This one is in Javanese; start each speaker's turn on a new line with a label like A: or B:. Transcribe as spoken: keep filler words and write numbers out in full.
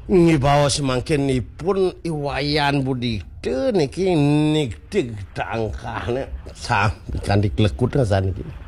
A: Ngibawa semangkinipun Iwayan Budite niki niktig tangkahne sampeyan diklekut rasane iki.